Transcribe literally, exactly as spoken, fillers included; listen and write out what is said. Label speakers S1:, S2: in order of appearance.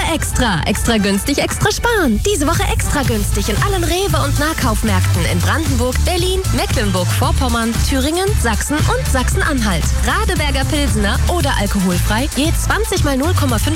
S1: extra. Extra günstig, extra sparen. Diese Woche extra günstig in allen Rewe- und Nahkaufmärkten in Brandenburg, Berlin, Mecklenburg-Vorpommern, Thüringen, Sachsen und Sachsen-Anhalt. Radeberger Pilsener oder alkoholfrei je zwanzig mal null Komma fünf